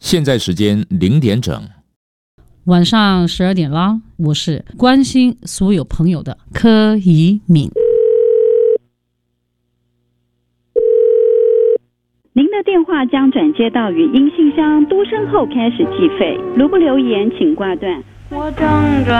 现在时间0点整， 晚上12点啦。我是关心所有朋友的柯怡敏。 您的电话将转接到语音信箱，嘟声后开始计费。如不留言，请挂断。 我等着